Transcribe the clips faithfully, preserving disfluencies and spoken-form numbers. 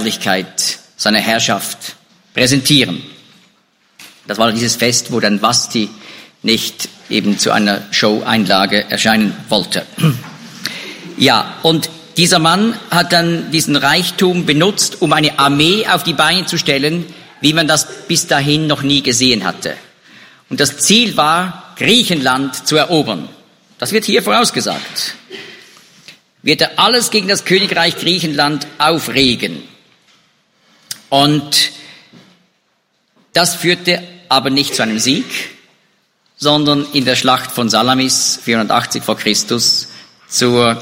Herrlichkeit seiner Herrschaft präsentieren. Das war dieses Fest, wo dann Vashti nicht eben zu einer Show-Einlage erscheinen wollte. Ja, und dieser Mann hat dann diesen Reichtum benutzt, um eine Armee auf die Beine zu stellen, wie man das bis dahin noch nie gesehen hatte. Und das Ziel war, Griechenland zu erobern. Das wird hier vorausgesagt. Wird er alles gegen das Königreich Griechenland aufregen. Und das führte aber nicht zu einem Sieg, sondern in der Schlacht von Salamis, vierhundertachtzig vor Christus, zur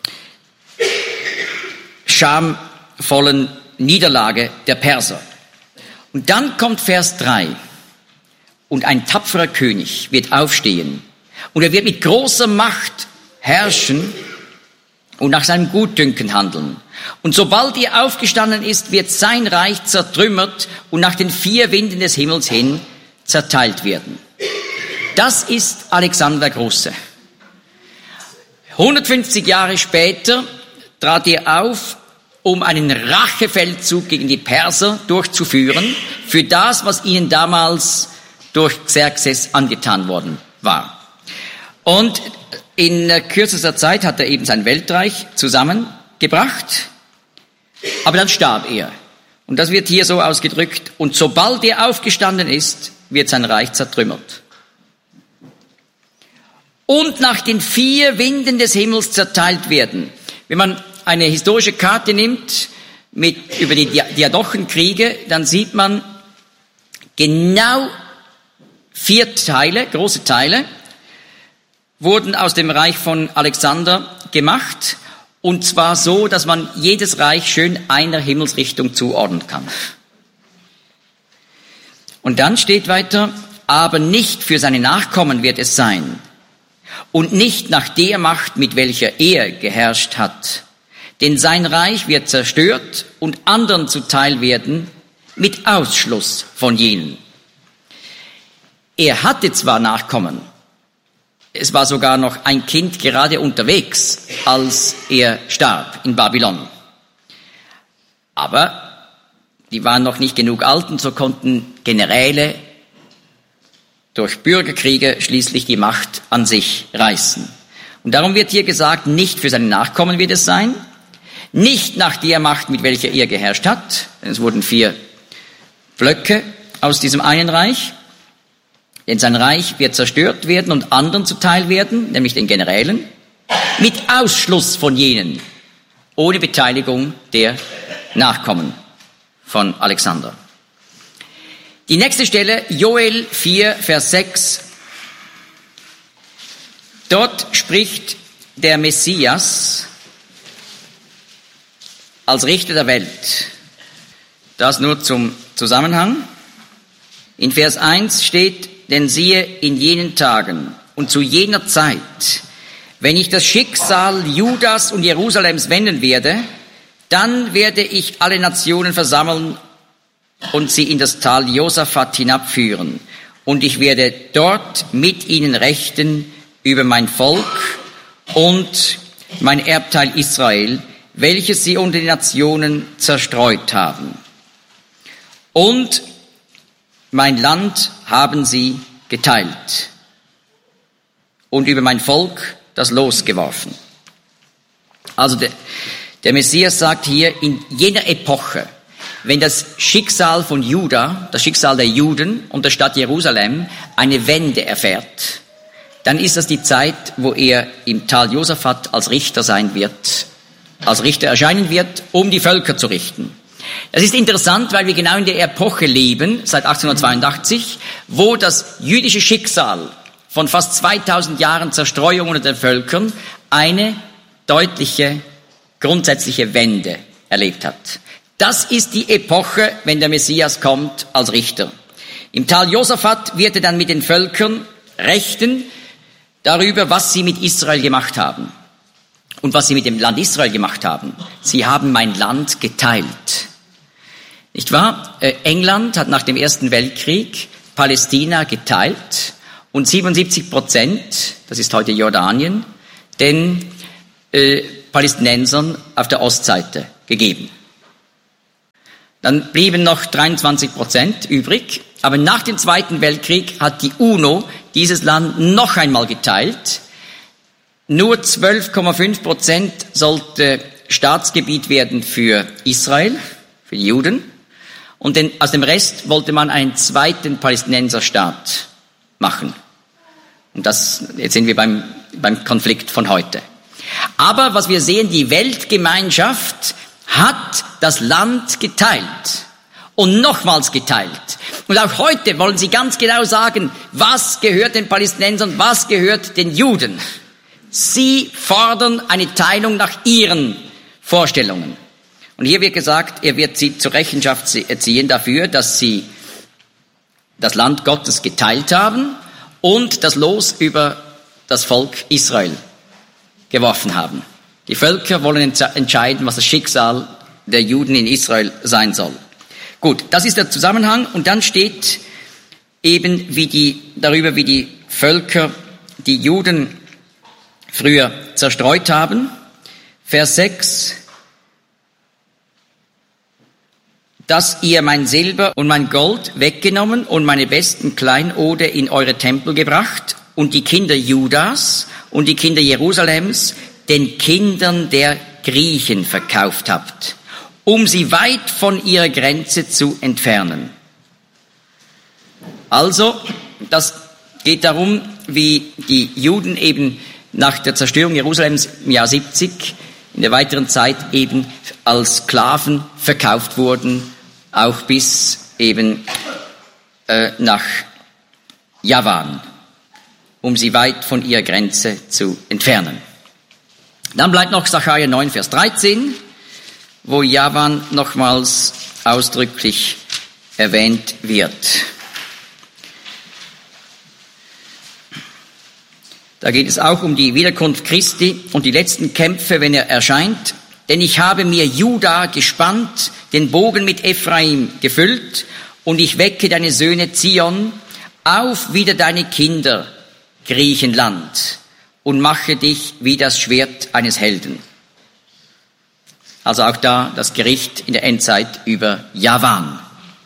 schamvollen Niederlage der Perser. Und dann kommt Vers drei. Und ein tapferer König wird aufstehen. Und er wird mit großer Macht herrschen und nach seinem Gutdünken handeln. Und sobald er aufgestanden ist, wird sein Reich zertrümmert und nach den vier Winden des Himmels hin zerteilt werden. Das ist Alexander der Große. hundertfünfzig Jahre später trat er auf, um einen Rachefeldzug gegen die Perser durchzuführen, für das, was ihnen damals durch Xerxes angetan worden war. Und in kürzester Zeit hat er eben sein Weltreich zusammengebracht, aber dann starb er. Und das wird hier so ausgedrückt, und sobald er aufgestanden ist, wird sein Reich zertrümmert. Und nach den vier Winden des Himmels zerteilt werden. Wenn man eine historische Karte nimmt mit, über die Diadochenkriege, dann sieht man genau vier Teile, große Teile, wurden aus dem Reich von Alexander gemacht, und zwar so, dass man jedes Reich schön einer Himmelsrichtung zuordnen kann. Und dann steht weiter, aber nicht für seine Nachkommen wird es sein und nicht nach der Macht, mit welcher er geherrscht hat. Denn sein Reich wird zerstört und anderen zuteil werden, mit Ausschluss von jenen. Er hatte zwar Nachkommen, es war sogar noch ein Kind gerade unterwegs, als er starb in Babylon. Aber die waren noch nicht genug alt, und so konnten Generäle durch Bürgerkriege schließlich die Macht an sich reißen. Und darum wird hier gesagt, nicht für seine Nachkommen wird es sein, nicht nach der Macht, mit welcher er geherrscht hat, denn es wurden vier Blöcke aus diesem einen Reich, denn sein Reich wird zerstört werden und anderen zuteil werden, nämlich den Generälen, mit Ausschluss von jenen, ohne Beteiligung der Nachkommen von Alexander. Die nächste Stelle, Joel vier, Vers sechs. Dort spricht der Messias als Richter der Welt. Das nur zum Zusammenhang. In Vers eins steht, denn siehe, in jenen Tagen und zu jener Zeit, wenn ich das Schicksal Judas und Jerusalems wenden werde, dann werde ich alle Nationen versammeln und sie in das Tal Josaphat hinabführen. Und ich werde dort mit ihnen rechten über mein Volk und mein Erbteil Israel, welches sie unter den Nationen zerstreut haben. Und mein Land haben sie geteilt und über mein Volk das Los geworfen. Also der, der Messias sagt hier, in jener Epoche, wenn das Schicksal von Juda, das Schicksal der Juden und der Stadt Jerusalem eine Wende erfährt, dann ist das die Zeit, wo er im Tal Josaphat als Richter sein wird, als Richter erscheinen wird, um die Völker zu richten. Das ist interessant, weil wir genau in der Epoche leben, seit achtzehnhundertzweiundachtzig, wo das jüdische Schicksal von fast zweitausend Jahren Zerstreuung unter den Völkern eine deutliche, grundsätzliche Wende erlebt hat. Das ist die Epoche, wenn der Messias kommt als Richter. Im Tal Josaphat wird er dann mit den Völkern rechten darüber, was sie mit Israel gemacht haben und was sie mit dem Land Israel gemacht haben. Sie haben mein Land geteilt. Nicht wahr? Äh, England hat nach dem Ersten Weltkrieg Palästina geteilt und siebenundsiebzig Prozent, das ist heute Jordanien, den äh, Palästinensern auf der Ostseite gegeben. Dann blieben noch dreiundzwanzig Prozent übrig. Aber nach dem Zweiten Weltkrieg hat die UNO dieses Land noch einmal geteilt. Nur zwölf Komma fünf Prozent sollte Staatsgebiet werden für Israel, für die Juden. Und den, aus dem Rest wollte man einen zweiten Palästinenserstaat machen. Und das, jetzt sind wir beim, beim Konflikt von heute. Aber was wir sehen, die Weltgemeinschaft hat das Land geteilt und nochmals geteilt. Und auch heute wollen sie ganz genau sagen, was gehört den Palästinensern, was gehört den Juden. Sie fordern eine Teilung nach ihren Vorstellungen. Und hier wird gesagt, er wird sie zur Rechenschaft ziehen dafür, dass sie das Land Gottes geteilt haben und das Los über das Volk Israel geworfen haben. Die Völker wollen entscheiden, was das Schicksal der Juden in Israel sein soll. Gut, das ist der Zusammenhang. Und dann steht eben wie die, darüber, wie die Völker die Juden früher zerstreut haben. Vers sechs. Dass ihr mein Silber und mein Gold weggenommen und meine besten Kleinode in eure Tempel gebracht und die Kinder Judas und die Kinder Jerusalems den Kindern der Griechen verkauft habt, um sie weit von ihrer Grenze zu entfernen. Also, das geht darum, wie die Juden eben nach der Zerstörung Jerusalems im Jahr siebzig in der weiteren Zeit eben als Sklaven verkauft wurden, auch bis eben äh, nach Javan, um sie weit von ihrer Grenze zu entfernen. Dann bleibt noch Sacharja neun, Vers dreizehn, wo Javan nochmals ausdrücklich erwähnt wird. Da geht es auch um die Wiederkunft Christi und die letzten Kämpfe, wenn er erscheint. Denn ich habe mir Juda gespannt, den Bogen mit Ephraim gefüllt, und ich wecke deine Söhne Zion, auf wieder deine Kinder, Griechenland, und mache dich wie das Schwert eines Helden. Also auch da das Gericht in der Endzeit über Javan.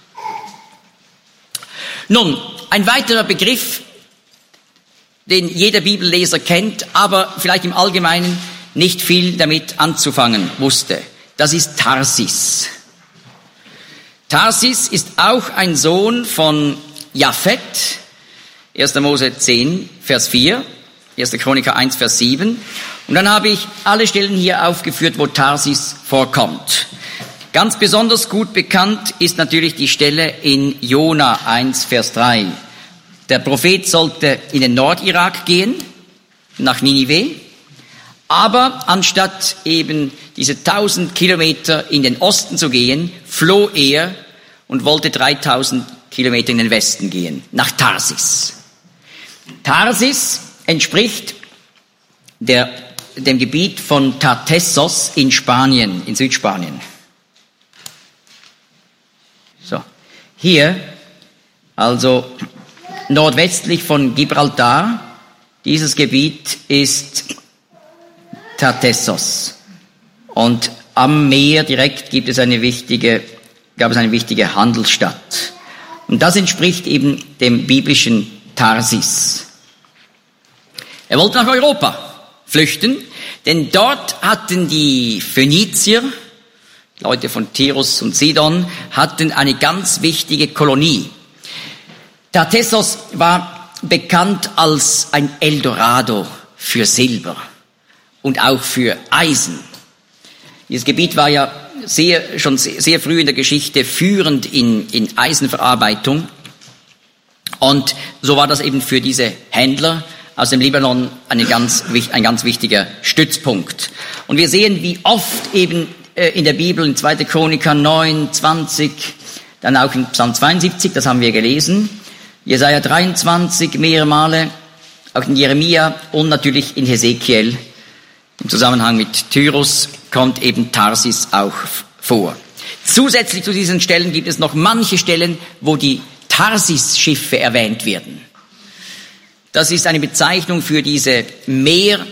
Nun, ein weiterer Begriff, den jeder Bibelleser kennt, aber vielleicht im Allgemeinen nicht viel damit anzufangen wusste. Das ist Tarsis. Tarsis ist auch ein Sohn von Japhet, erster Mose zehn, Vers vier, erster Chroniker eins, Vers sieben. Und dann habe ich alle Stellen hier aufgeführt, wo Tarsis vorkommt. Ganz besonders gut bekannt ist natürlich die Stelle in Jona eins, Vers drei. Der Prophet sollte in den Nordirak gehen, nach Ninive, aber anstatt eben diese tausend Kilometer in den Osten zu gehen, floh er und wollte dreitausend Kilometer in den Westen gehen, nach Tarsis. Tarsis entspricht der, dem Gebiet von Tartessos in Spanien, in Südspanien. So, hier, also nordwestlich von Gibraltar, dieses Gebiet ist Tartessos. Und am Meer direkt gibt es eine wichtige, gab es eine wichtige Handelsstadt. Und das entspricht eben dem biblischen Tarsis. Er wollte nach Europa flüchten, denn dort hatten die Phönizier, Leute von Tyrus und Sidon, hatten eine ganz wichtige Kolonie. Tartessos war bekannt als ein Eldorado für Silber und auch für Eisen. Dieses Gebiet war ja sehr, schon sehr, sehr früh in der Geschichte führend in, in Eisenverarbeitung. Und so war das eben für diese Händler aus dem Libanon eine ganz, ein ganz wichtiger Stützpunkt. Und wir sehen, wie oft eben äh, in der Bibel, in zweiter Chroniker neun, zwanzig, dann auch in Psalm zweiundsiebzig, das haben wir gelesen, Jesaja dreiundzwanzig mehrere Male, auch in Jeremia und natürlich in Hesekiel. Im Zusammenhang mit Tyrus kommt eben Tarsis auch vor. Zusätzlich zu diesen Stellen gibt es noch manche Stellen, wo die Tarsis-Schiffe erwähnt werden. Das ist eine Bezeichnung für diese meerfesten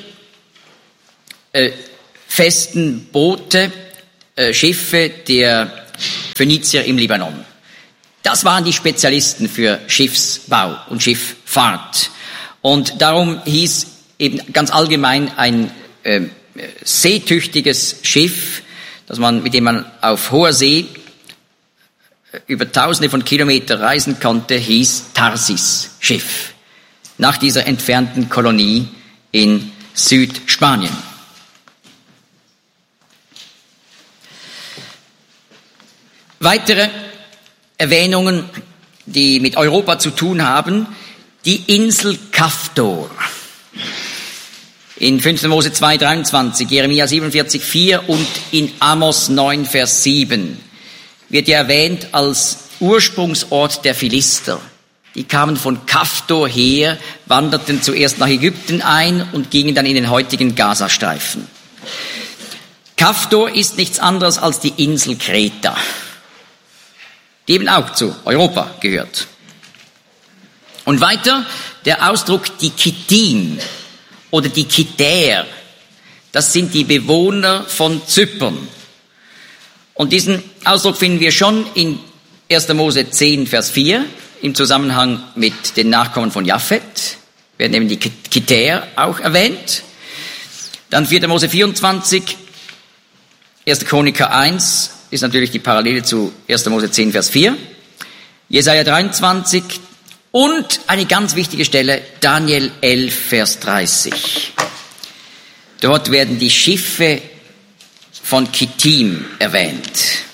äh, Boote, äh, Schiffe der Phönizier im Libanon. Das waren die Spezialisten für Schiffsbau und Schifffahrt. Und darum hieß eben ganz allgemein ein äh, seetüchtiges Schiff, dass man, mit dem man auf hoher See über Tausende von Kilometern reisen konnte, hieß Tarsis-Schiff, nach dieser entfernten Kolonie in Südspanien. Weitere Erwähnungen, die mit Europa zu tun haben, die Insel Kaftor. In fünfter Mose zwei, dreiundzwanzig, Jeremia siebenundvierzig, vier und in Amos neun, Vers sieben wird ja erwähnt als Ursprungsort der Philister. Die kamen von Kaftor her, wanderten zuerst nach Ägypten ein und gingen dann in den heutigen Gazastreifen. Kaftor ist nichts anderes als die Insel Kreta, die eben auch zu Europa gehört. Und weiter der Ausdruck die Kittim oder die Kitäer, das sind die Bewohner von Zypern. Und diesen Ausdruck finden wir schon in erster Mose zehn, Vers vier, im Zusammenhang mit den Nachkommen von Japhet, werden eben die Kitäer auch erwähnt. Dann vierter Mose vierundzwanzig, erster Chroniker eins, ist natürlich die Parallele zu erster Mose zehn, Vers vier. Jesaja dreiundzwanzig und eine ganz wichtige Stelle, Daniel elf, Vers dreißig. Dort werden die Schiffe von Kittim erwähnt.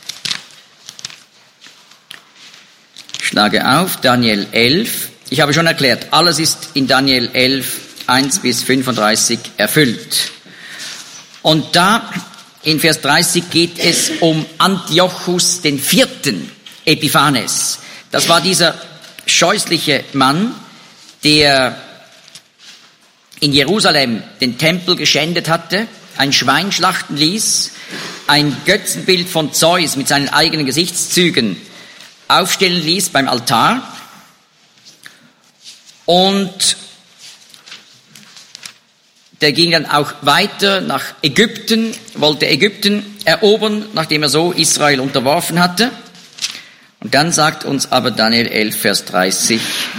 Ich schlage auf, Daniel elf. Ich habe schon erklärt, alles ist in Daniel elf, eins bis fünfunddreißig erfüllt. Und da in Vers dreißig geht es um Antiochus den Vierten Epiphanes. Das war dieser scheußliche Mann, der in Jerusalem den Tempel geschändet hatte, ein Schwein schlachten ließ, ein Götzenbild von Zeus mit seinen eigenen Gesichtszügen aufstellen ließ beim Altar und der ging dann auch weiter nach Ägypten, wollte Ägypten erobern, nachdem er so Israel unterworfen hatte. Und dann sagt uns aber Daniel elf, Vers dreißig,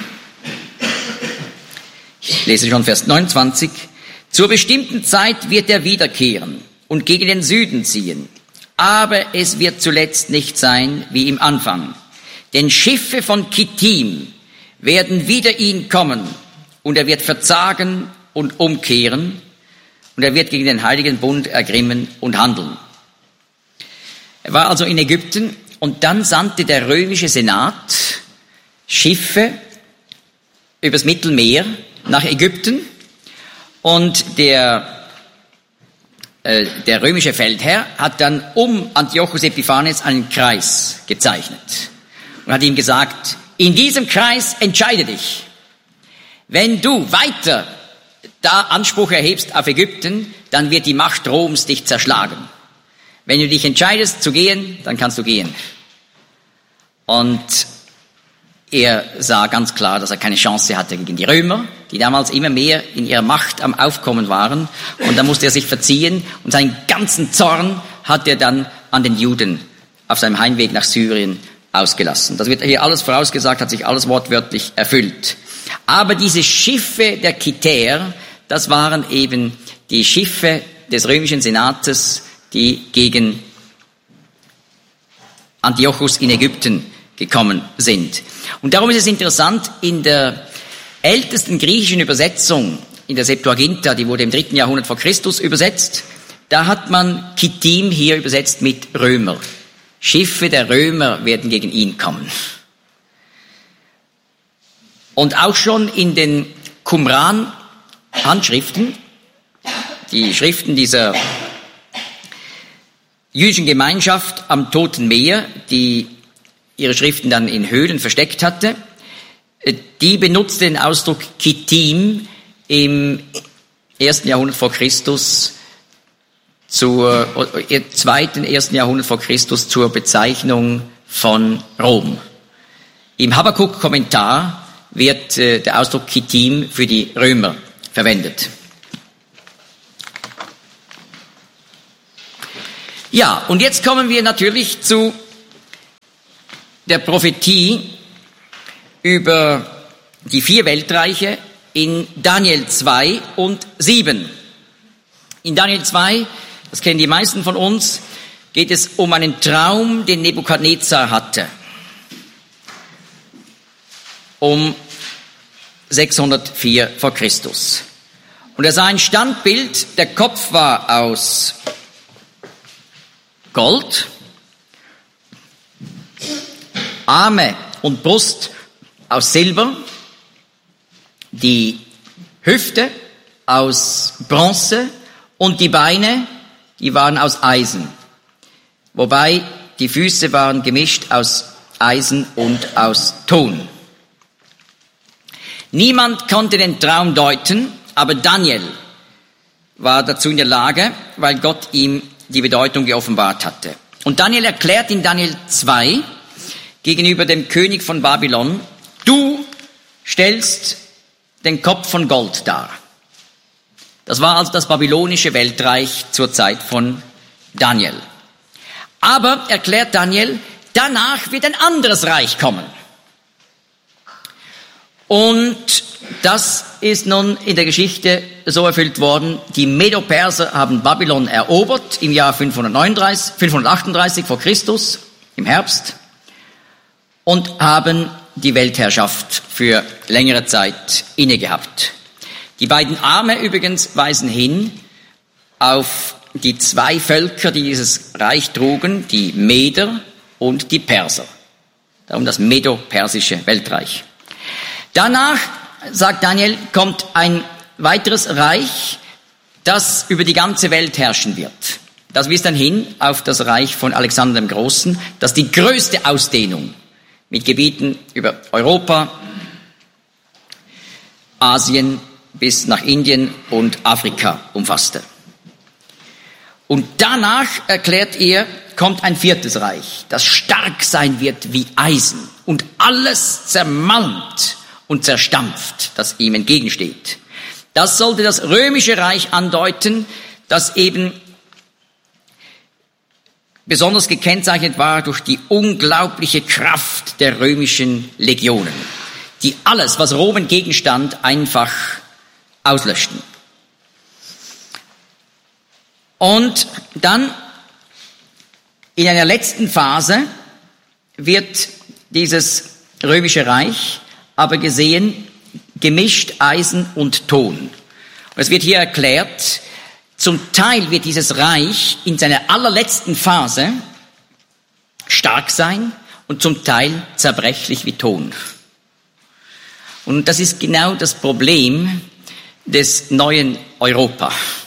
ich lese schon Vers neunundzwanzig, zur bestimmten Zeit wird er wiederkehren und gegen den Süden ziehen. Aber es wird zuletzt nicht sein wie im Anfang. Denn Schiffe von Kittim werden wider ihn kommen und er wird verzagen und umkehren und er wird gegen den Heiligen Bund ergrimmen und handeln. Er war also in Ägypten und dann sandte der römische Senat Schiffe übers Mittelmeer nach Ägypten und der, äh, der römische Feldherr hat dann um Antiochus Epiphanes einen Kreis gezeichnet und hat ihm gesagt, in diesem Kreis entscheide dich. Wenn du weiter da Anspruch erhebst auf Ägypten, dann wird die Macht Roms dich zerschlagen. Wenn du dich entscheidest zu gehen, dann kannst du gehen. Und er sah ganz klar, dass er keine Chance hatte gegen die Römer, die damals immer mehr in ihrer Macht am Aufkommen waren. Und da musste er sich verziehen und seinen ganzen Zorn hat er dann an den Juden auf seinem Heimweg nach Syrien ausgelassen. Das wird hier alles vorausgesagt, hat sich alles wortwörtlich erfüllt. Aber diese Schiffe der Kitäer, das waren eben die Schiffe des römischen Senates, die gegen Antiochus in Ägypten gekommen sind. Und darum ist es interessant, in der ältesten griechischen Übersetzung, in der Septuaginta, die wurde im dritten Jahrhundert vor Christus übersetzt, da hat man Kittim hier übersetzt mit Römer. Schiffe der Römer werden gegen ihn kommen. Und auch schon in den Qumran-Handschriften, die Schriften dieser jüdischen Gemeinschaft am Toten Meer, die ihre Schriften dann in Höhlen versteckt hatte, die benutzte den Ausdruck Kittim im ersten Jahrhundert vor Christus zur, äh, zweiten, ersten Jahrhundert vor Christus zur Bezeichnung von Rom. Im Habakuk-Kommentar wird äh, der Ausdruck Kittim für die Römer verwendet. Ja, und jetzt kommen wir natürlich zu der Prophetie über die vier Weltreiche in Daniel zwei und sieben. In Daniel zwei, das kennen die meisten von uns, geht es um einen Traum, den Nebukadnezar hatte. Um sechshundertvier vor Christus. Und er sah ein Standbild, der Kopf war aus Gold, Arme und Brust aus Silber, die Hüfte aus Bronze und die Beine, die waren aus Eisen. Wobei die Füße waren gemischt aus Eisen und aus Ton. Niemand konnte den Traum deuten, aber Daniel war dazu in der Lage, weil Gott ihm die Bedeutung geoffenbart hatte. Und Daniel erklärt in Daniel zwei gegenüber dem König von Babylon, du stellst den Kopf von Gold dar. Das war also das babylonische Weltreich zur Zeit von Daniel. Aber, erklärt Daniel, danach wird ein anderes Reich kommen. Und das ist nun in der Geschichte so erfüllt worden. Die Medo-Perser haben Babylon erobert im Jahr fünfhundertneununddreißig, fünfhundertachtunddreißig vor Christus, im Herbst, und haben die Weltherrschaft für längere Zeit inne gehabt. Die beiden Arme übrigens weisen hin auf die zwei Völker, die dieses Reich trugen, die Meder und die Perser. Darum das Medo-persische Weltreich. Danach, sagt Daniel, kommt ein weiteres Reich, das über die ganze Welt herrschen wird. Das wies dann hin auf das Reich von Alexander dem Großen, das die größte Ausdehnung mit Gebieten über Europa, Asien bis nach Indien und Afrika umfasste. Und danach, erklärt er, kommt ein viertes Reich, das stark sein wird wie Eisen und alles zermalmt und zerstampft, das ihm entgegensteht. Das sollte das römische Reich andeuten, das eben besonders gekennzeichnet war durch die unglaubliche Kraft der römischen Legionen, die alles, was Rom entgegenstand, einfach auslöschten. Und dann in einer letzten Phase wird dieses römische Reich aber gesehen, gemischt Eisen und Ton. Und es wird hier erklärt, zum Teil wird dieses Reich in seiner allerletzten Phase stark sein und zum Teil zerbrechlich wie Ton. Und das ist genau das Problem des neuen Europa.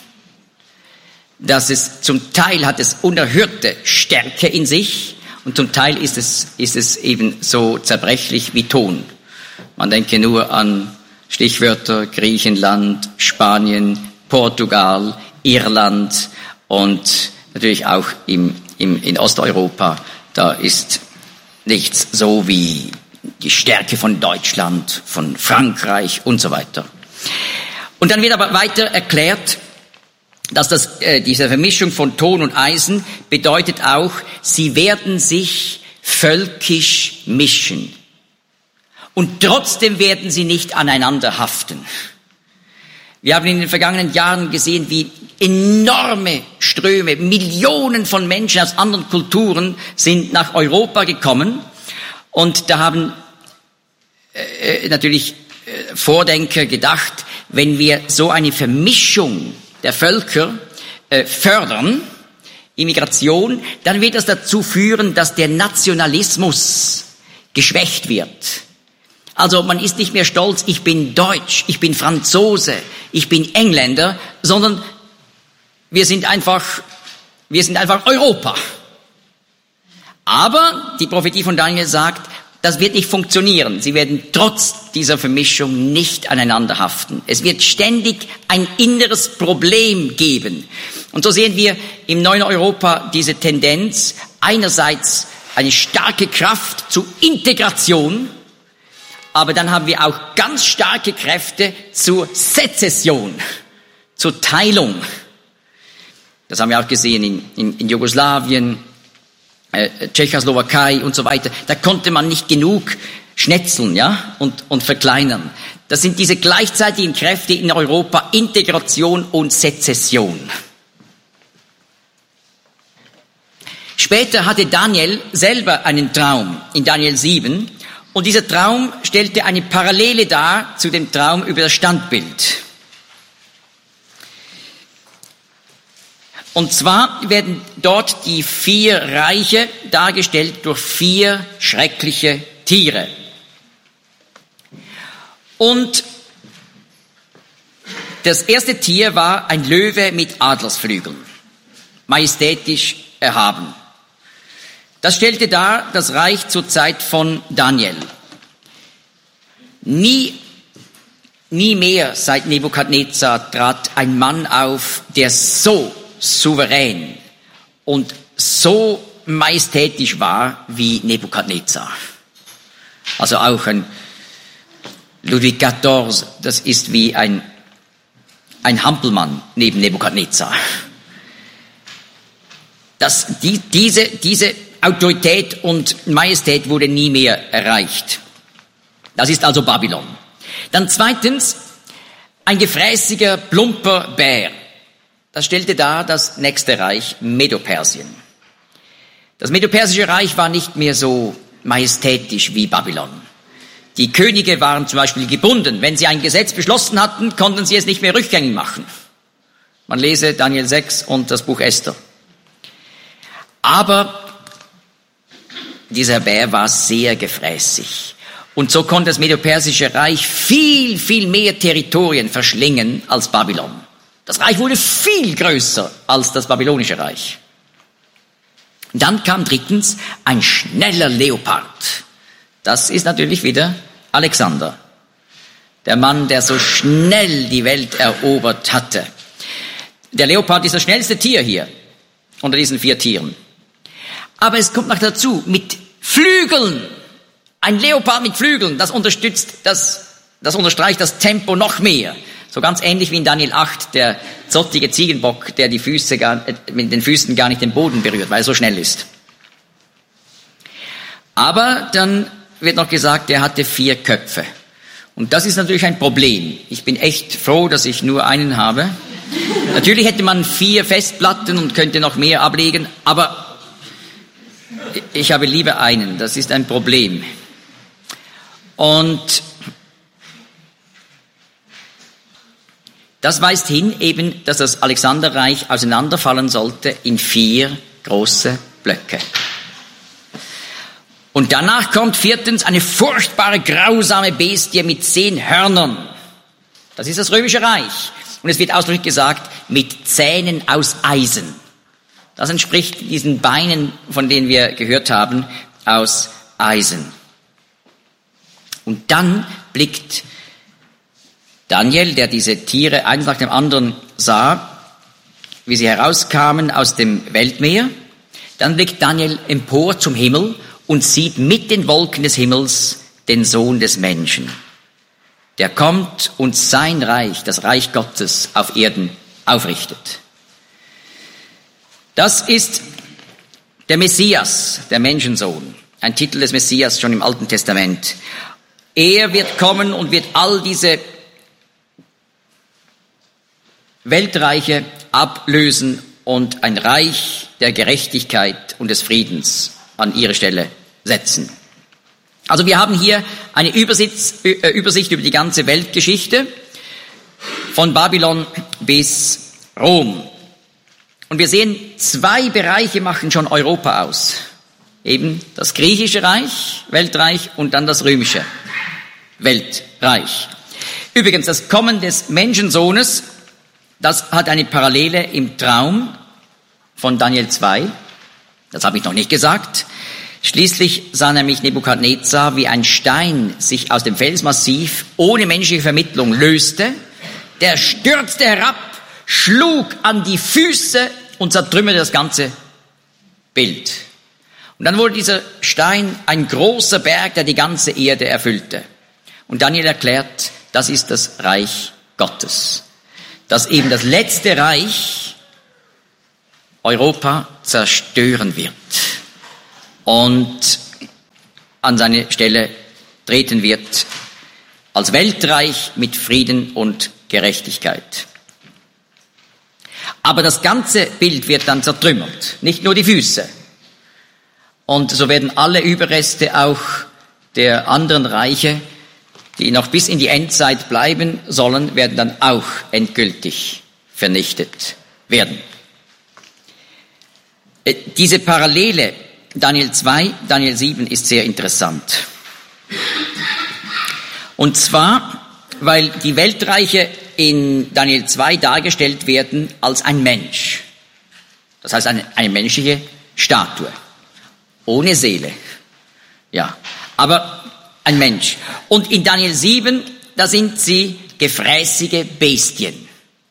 Dass es zum Teil hat es unerhörte Stärke in sich und zum Teil ist es, ist es eben so zerbrechlich wie Ton. Man denke nur an Stichwörter Griechenland, Spanien, Portugal, Irland und natürlich auch im, im, in Osteuropa. Da ist nichts so wie die Stärke von Deutschland, von Frankreich und so weiter. Und dann wird aber weiter erklärt, dass das, äh, diese Vermischung von Ton und Eisen bedeutet auch, sie werden sich völkisch mischen. Und trotzdem werden sie nicht aneinander haften. Wir haben in den vergangenen Jahren gesehen, wie enorme Ströme, Millionen von Menschen aus anderen Kulturen sind nach Europa gekommen. Und da haben äh, natürlich äh, Vordenker gedacht, wenn wir so eine Vermischung der Völker äh, fördern, Immigration, dann wird das dazu führen, dass der Nationalismus geschwächt wird. Also man ist nicht mehr stolz, ich bin Deutsch, ich bin Franzose, ich bin Engländer, sondern wir sind einfach, wir sind einfach Europa. Aber die Prophetie von Daniel sagt, das wird nicht funktionieren. Sie werden trotz dieser Vermischung nicht aneinander haften. Es wird ständig ein inneres Problem geben. Und so sehen wir im neuen Europa diese Tendenz, einerseits eine starke Kraft zur Integration, aber dann haben wir auch ganz starke Kräfte zur Sezession, zur Teilung. Das haben wir auch gesehen in, in, in Jugoslawien, äh, Tschechoslowakei und so weiter. Da konnte man nicht genug schnetzeln, ja, und, und verkleinern. Das sind diese gleichzeitigen Kräfte in Europa, Integration und Sezession. Später hatte Daniel selber einen Traum in Daniel sieben und dieser Traum stellte eine Parallele dar zu dem Traum über das Standbild. Und zwar werden dort die vier Reiche dargestellt durch vier schreckliche Tiere. Und das erste Tier war ein Löwe mit Adlersflügeln, majestätisch erhaben. Das stellte dar das Reich zur Zeit von Daniel. Nie, nie mehr seit Nebukadnezar trat ein Mann auf, der so souverän und so majestätisch war wie Nebukadnezar. Also auch ein Ludwig der Vierzehnte, das ist wie ein, ein Hampelmann neben Nebukadnezar. Das, die, diese, diese Autorität und Majestät wurde nie mehr erreicht. Das ist also Babylon. Dann zweitens, ein gefräßiger, plumper Bär. Das stellte dar das nächste Reich, Medo-Persien. Das Medo-Persische Reich war nicht mehr so majestätisch wie Babylon. Die Könige waren zum Beispiel gebunden. Wenn sie ein Gesetz beschlossen hatten, konnten sie es nicht mehr rückgängig machen. Man lese Daniel sechs und das Buch Esther. Aber dieser Bär war sehr gefräßig. Und so konnte das Medo-Persische Reich viel, viel mehr Territorien verschlingen als Babylon. Das Reich wurde viel größer als das babylonische Reich. Und dann kam drittens ein schneller Leopard. Das ist natürlich wieder Alexander. Der Mann, der so schnell die Welt erobert hatte. Der Leopard ist das schnellste Tier hier unter diesen vier Tieren. Aber es kommt noch dazu, mit Flügeln. Ein Leopard mit Flügeln, das unterstützt, das, das unterstreicht das Tempo noch mehr. So ganz ähnlich wie in Daniel acht, der zottige Ziegenbock, der die Füße gar, äh, mit den Füßen gar nicht den Boden berührt, weil er so schnell ist. Aber dann wird noch gesagt, er hatte vier Köpfe. Und das ist natürlich ein Problem. Ich bin echt froh, dass ich nur einen habe. Natürlich hätte man vier Festplatten und könnte noch mehr ablegen, aber ich habe lieber einen. Das ist ein Problem. Und das weist hin eben, dass das Alexanderreich auseinanderfallen sollte in vier große Blöcke. Und danach kommt viertens eine furchtbare, grausame Bestie mit zehn Hörnern. Das ist das Römische Reich. Und es wird ausdrücklich gesagt, mit Zähnen aus Eisen. Das entspricht diesen Beinen, von denen wir gehört haben, aus Eisen. Und dann blickt Daniel, der diese Tiere eins nach dem anderen sah, wie sie herauskamen aus dem Weltmeer, dann blickt Daniel empor zum Himmel und sieht mit den Wolken des Himmels den Sohn des Menschen. Der kommt und sein Reich, das Reich Gottes, auf Erden aufrichtet. Das ist der Messias, der Menschensohn. Ein Titel des Messias schon im Alten Testament. Er wird kommen und wird all diese Weltreiche ablösen und ein Reich der Gerechtigkeit und des Friedens an ihre Stelle setzen. Also wir haben hier eine Übersicht, äh, Übersicht über die ganze Weltgeschichte von Babylon bis Rom. Und wir sehen, zwei Bereiche machen schon Europa aus. Eben das griechische Reich, Weltreich, und dann das römische Weltreich. Übrigens, das Kommen des Menschensohnes, das hat eine Parallele im Traum von Daniel zwei. Das habe ich noch nicht gesagt. Schließlich sah nämlich Nebukadnezar, wie ein Stein sich aus dem Felsmassiv ohne menschliche Vermittlung löste. Der stürzte herab, schlug an die Füße und zertrümmerte das ganze Bild. Und dann wurde dieser Stein ein großer Berg, der die ganze Erde erfüllte. Und Daniel erklärt, das ist das Reich Gottes. Dass eben das letzte Reich Europa zerstören wird. und an seine Stelle treten wird als Weltreich mit Frieden und Gerechtigkeit. Aber das ganze Bild wird dann zertrümmert, nicht nur die Füße. Und so werden alle Überreste auch der anderen Reiche, die noch bis in die Endzeit bleiben sollen, werden dann auch endgültig vernichtet werden. Diese Parallele Daniel zwei, Daniel sieben ist sehr interessant. Und zwar, weil die Weltreiche in Daniel zwei dargestellt werden als ein Mensch. Das heißt eine, eine menschliche Statue. Ohne Seele. Ja, aber ein Mensch. Und in Daniel sieben, da sind sie gefräßige Bestien.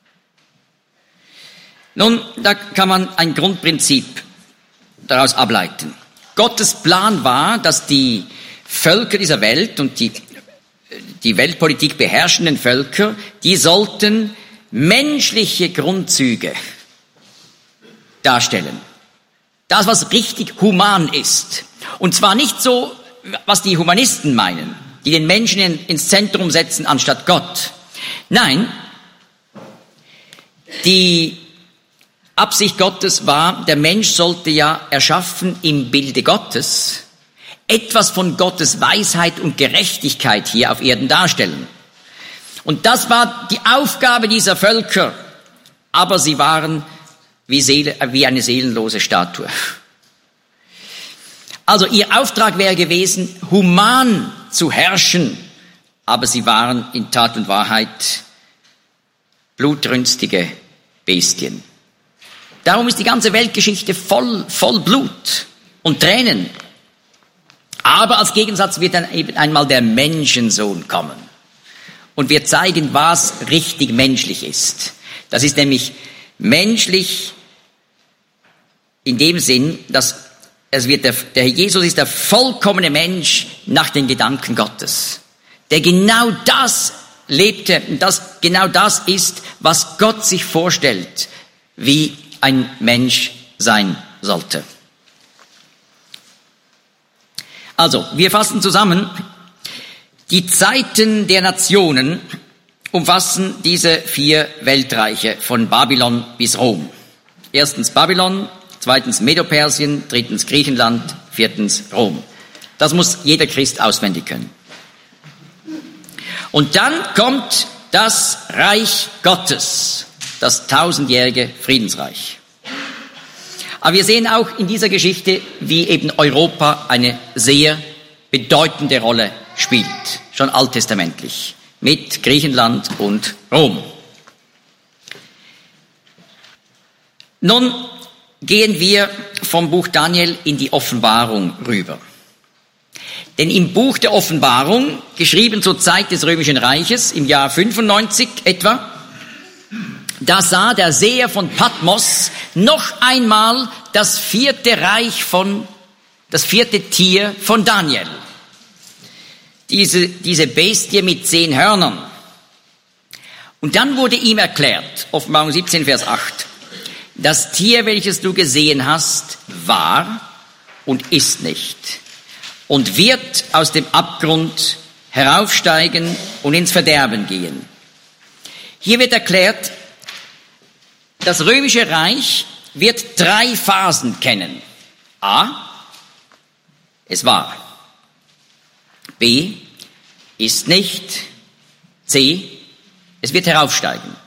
Nun, da kann man ein Grundprinzip daraus ableiten. Gottes Plan war, dass die Völker dieser Welt und die, die Weltpolitik beherrschenden Völker, die sollten menschliche Grundzüge darstellen. Das, was richtig human ist. Und zwar nicht so, was die Humanisten meinen, die den Menschen in, ins Zentrum setzen anstatt Gott. Nein, die Absicht Gottes war, der Mensch sollte ja erschaffen im Bilde Gottes, etwas von Gottes Weisheit und Gerechtigkeit hier auf Erden darstellen. Und das war die Aufgabe dieser Völker, aber sie waren wie, Seele, wie eine seelenlose Statue. Also ihr Auftrag wäre gewesen, human zu herrschen, aber sie waren in Tat und Wahrheit blutrünstige Bestien. Darum ist die ganze Weltgeschichte voll, voll Blut und Tränen. Aber als Gegensatz wird dann eben einmal der Menschensohn kommen und wir zeigen, was richtig menschlich ist. Das ist nämlich menschlich in dem Sinn, dass es wird der, der Jesus ist der vollkommene Mensch nach den Gedanken Gottes, der genau das lebte, das genau das ist, was Gott sich vorstellt, wie ein Mensch sein sollte. Also, wir fassen zusammen, die Zeiten der Nationen umfassen diese vier Weltreiche von Babylon bis Rom. Erstens Babylon, zweitens Medo-Persien, drittens Griechenland, viertens Rom. Das muss jeder Christ auswendig können. Und dann kommt das Reich Gottes, das tausendjährige Friedensreich. Aber wir sehen auch in dieser Geschichte, wie eben Europa eine sehr bedeutende Rolle spielt, schon alttestamentlich, mit Griechenland und Rom. Nun gehen wir vom Buch Daniel in die Offenbarung rüber. Denn im Buch der Offenbarung, geschrieben zur Zeit des Römischen Reiches, im Jahr fünfundneunzig etwa, da sah der Seher von Patmos noch einmal das vierte Reich von, das vierte Tier von Daniel. Diese, diese Bestie mit zehn Hörnern. Und dann wurde ihm erklärt, Offenbarung siebzehn, Vers acht, das Tier, welches du gesehen hast, war und ist nicht und wird aus dem Abgrund heraufsteigen und ins Verderben gehen. Hier wird erklärt, das Römische Reich wird drei Phasen kennen. A, es war. B, ist nicht. C, es wird heraufsteigen.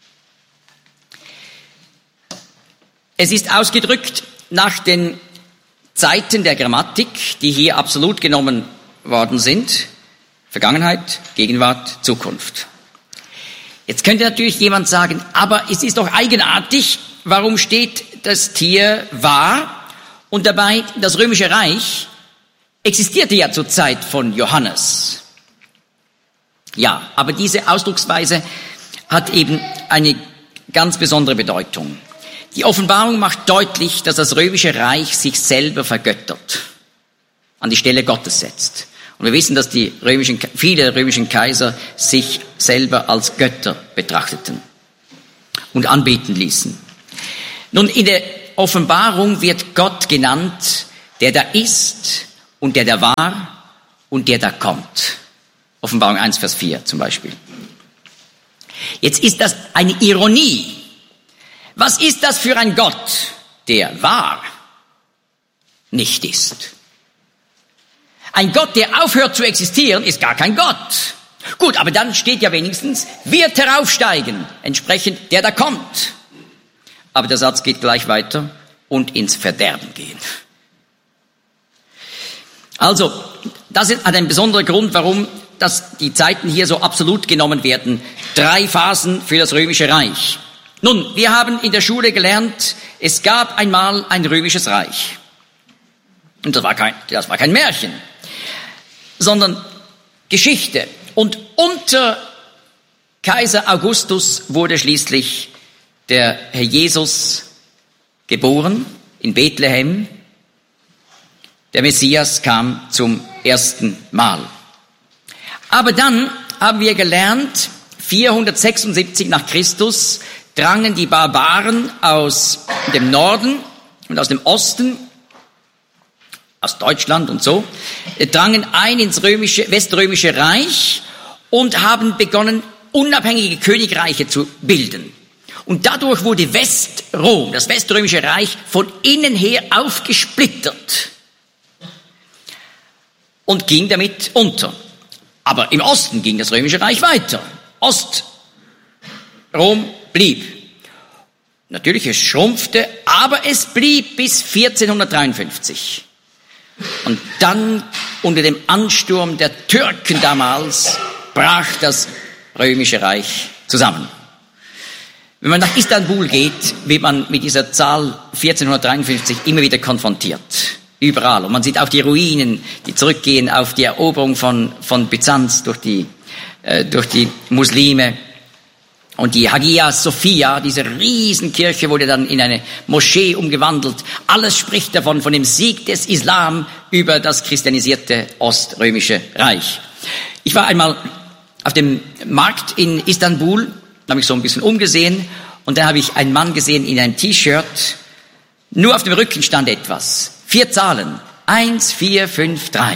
Es ist ausgedrückt nach den Zeiten der Grammatik, die hier absolut genommen worden sind. Vergangenheit, Gegenwart, Zukunft. Jetzt könnte natürlich jemand sagen, aber es ist doch eigenartig, warum steht das Tier war und dabei das Römische Reich existierte ja zur Zeit von Johannes. Ja, aber diese Ausdrucksweise hat eben eine ganz besondere Bedeutung. Die Offenbarung macht deutlich, dass das Römische Reich sich selber vergöttert, an die Stelle Gottes setzt. Und wir wissen, dass die römischen, viele römischen Kaiser sich selber als Götter betrachteten und anbeten ließen. Nun, in der Offenbarung wird Gott genannt, der da ist und der da war und der da kommt. Offenbarung eins, Vers vier zum Beispiel. Jetzt ist das eine Ironie. Was ist das für ein Gott, der war, nicht ist? Ein Gott, der aufhört zu existieren, ist gar kein Gott. Gut, aber dann steht ja wenigstens, wird heraufsteigen, entsprechend der da kommt. Aber der Satz geht gleich weiter, und ins Verderben gehen. Also, das ist ein besonderer Grund, warum dass die Zeiten hier so absolut genommen werden. Drei Phasen für das Römische Reich. Nun, wir haben in der Schule gelernt, es gab einmal ein römisches Reich. Und das war kein, das war kein Märchen, sondern Geschichte. Und unter Kaiser Augustus wurde schließlich der Herr Jesus geboren in Bethlehem. Der Messias kam zum ersten Mal. Aber dann haben wir gelernt, vierhundertsechsundsiebzig nach Christus drangen die Barbaren aus dem Norden und aus dem Osten, aus Deutschland und so, drangen ein ins römische, weströmische Reich und haben begonnen, unabhängige Königreiche zu bilden. Und dadurch wurde Westrom, das weströmische Reich, von innen her aufgesplittert und ging damit unter. Aber im Osten ging das Römische Reich weiter. Ostrom blieb. Natürlich, es schrumpfte, aber es blieb bis vierzehnhundertdreiundfünfzig. Und dann, unter dem Ansturm der Türken damals, brach das Römische Reich zusammen. Wenn man nach Istanbul geht, wird man mit dieser Zahl vierzehnhundertdreiundfünfzig immer wieder konfrontiert. Überall. Und man sieht auch die Ruinen, die zurückgehen auf die Eroberung von, von Byzanz durch die, äh, durch die Muslime. Und die Hagia Sophia, diese Riesenkirche, wurde dann in eine Moschee umgewandelt. Alles spricht davon, von dem Sieg des Islam über das christianisierte Oströmische Reich. Ich war einmal auf dem Markt in Istanbul, da habe ich so ein bisschen umgesehen, und da habe ich einen Mann gesehen in einem T-Shirt. Nur auf dem Rücken stand etwas. Vier Zahlen. Eins, vier, fünf, drei.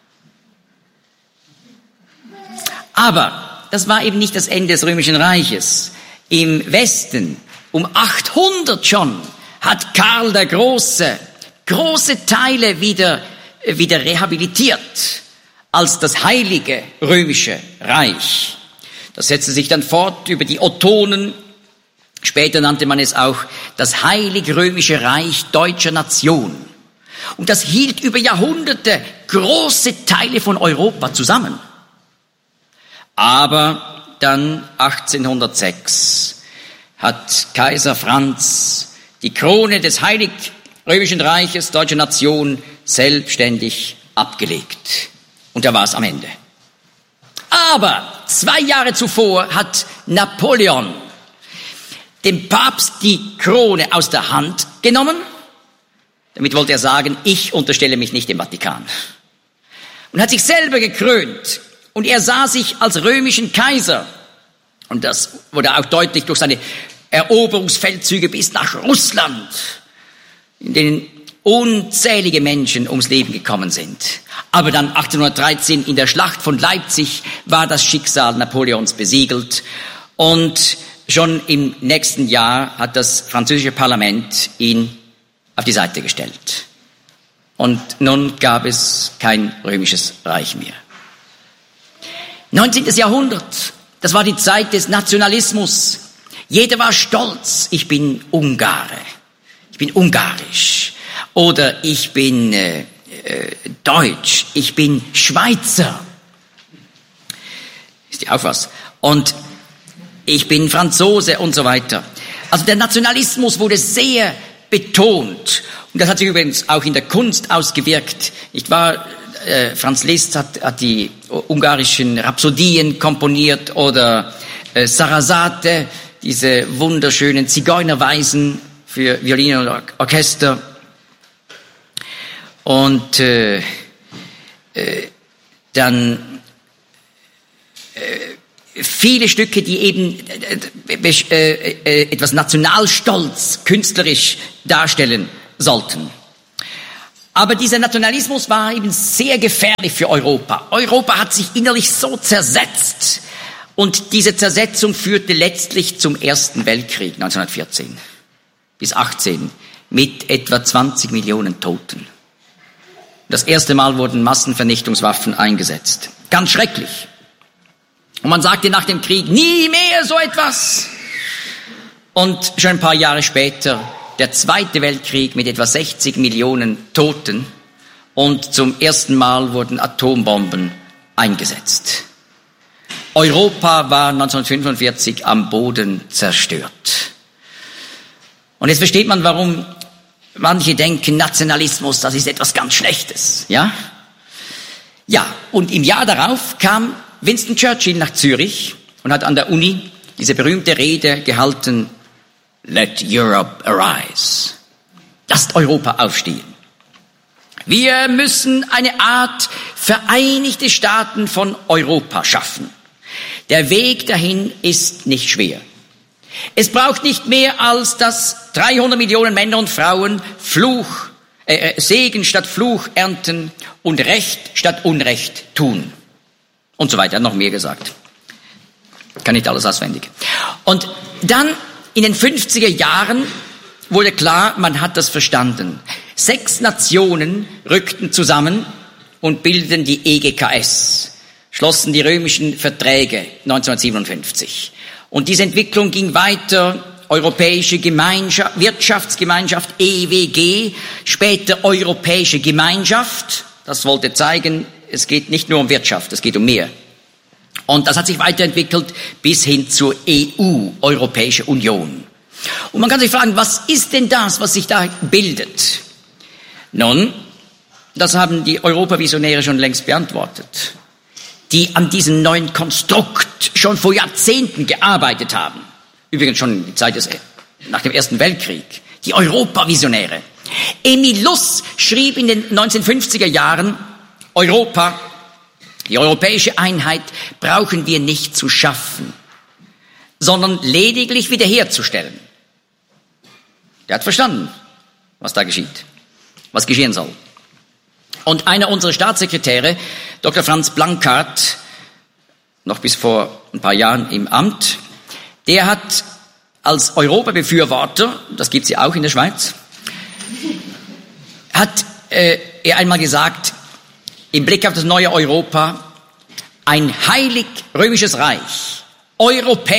Aber das war eben nicht das Ende des Römischen Reiches. Im Westen, um achthundert schon, hat Karl der Große große Teile wieder, wieder rehabilitiert als das heilige Römische Reich. Das setzte sich dann fort über die Ottonen. Später nannte man es auch das Heilig Römische Reich deutscher Nation. Und das hielt über Jahrhunderte große Teile von Europa zusammen. Aber dann achtzehnhundertsechs hat Kaiser Franz die Krone des Heilig Römischen Reiches deutscher Nation selbstständig abgelegt. Und da war es am Ende. Aber zwei Jahre zuvor hat Napoleon dem Papst die Krone aus der Hand genommen. Damit wollte er sagen, ich unterstelle mich nicht dem Vatikan. Und hat sich selber gekrönt. Und er sah sich als römischen Kaiser. Und das wurde auch deutlich durch seine Eroberungsfeldzüge bis nach Russland, in denen unzählige Menschen ums Leben gekommen sind. Aber dann achtzehnhundertdreizehn in der Schlacht von Leipzig war das Schicksal Napoleons besiegelt. Und schon im nächsten Jahr hat das französische Parlament ihn auf die Seite gestellt. Und nun gab es kein römisches Reich mehr. neunzehnten. Jahrhundert, das war die Zeit des Nationalismus. Jeder war stolz, ich bin Ungare, ich bin ungarisch oder ich bin äh, äh, deutsch, ich bin Schweizer. Ist ja auch was. Und ich bin Franzose und so weiter. Also der Nationalismus wurde sehr betont. Und das hat sich übrigens auch in der Kunst ausgewirkt. Nicht wahr? Äh, Franz Liszt hat, hat die ungarischen Rhapsodien komponiert oder äh, Sarasate, diese wunderschönen Zigeunerweisen für Violine und Or- Orchester. Und äh, äh, dann äh, viele Stücke, die eben äh, äh, äh, etwas Nationalstolz künstlerisch darstellen sollten. Aber dieser Nationalismus war eben sehr gefährlich für Europa. Europa hat sich innerlich so zersetzt. Und diese Zersetzung führte letztlich zum Ersten Weltkrieg neunzehnhundertvierzehn bis achtzehn mit etwa zwanzig Millionen Toten. Das erste Mal wurden Massenvernichtungswaffen eingesetzt. Ganz schrecklich. Und man sagte nach dem Krieg, nie mehr so etwas. Und schon ein paar Jahre später der Zweite Weltkrieg mit etwa sechzig Millionen Toten. Und zum ersten Mal wurden Atombomben eingesetzt. Europa war neunzehnhundertfünfundvierzig am Boden zerstört. Und jetzt versteht man, warum manche denken, Nationalismus, das ist etwas ganz Schlechtes, ja? Ja, und im Jahr darauf kam Winston Churchill nach Zürich und hat an der Uni diese berühmte Rede gehalten, Let Europe arise. Lasst Europa aufstehen. Wir müssen eine Art Vereinigte Staaten von Europa schaffen. Der Weg dahin ist nicht schwer. Es braucht nicht mehr als, dass dreihundert Millionen Männer und Frauen Fluch, äh, Segen statt Fluch ernten und Recht statt Unrecht tun. Und so weiter, er hat noch mehr gesagt. Kann nicht alles auswendig. Und dann in den fünfziger Jahren wurde klar, man hat das verstanden. Sechs Nationen rückten zusammen und bildeten die E G K S, schlossen die römischen Verträge neunzehnhundertsiebenundfünfzig. Und diese Entwicklung ging weiter, Europäische Gemeinschaft, Wirtschaftsgemeinschaft, E W G, später Europäische Gemeinschaft. Das wollte zeigen, es geht nicht nur um Wirtschaft, es geht um mehr. Und das hat sich weiterentwickelt bis hin zur E U, Europäische Union. Und man kann sich fragen, was ist denn das, was sich da bildet? Nun, das haben die Europavisionäre schon längst beantwortet, die an diesem neuen Konstrukt schon vor Jahrzehnten gearbeitet haben. Übrigens schon in die Zeit des, nach dem Ersten Weltkrieg. Die Europavisionäre. Emil Luss schrieb in den neunzehnhundertfünfziger Jahren, Europa, die europäische Einheit brauchen wir nicht zu schaffen, sondern lediglich wiederherzustellen. Der hat verstanden, was da geschieht, was geschehen soll. Und einer unserer Staatssekretäre, Doktor Franz Blankart, noch bis vor ein paar Jahren im Amt, der hat als Europabefürworter, das gibt es ja auch in der Schweiz, hat äh, er einmal gesagt, im Blick auf das neue Europa, ein heilig römisches Reich, europäisch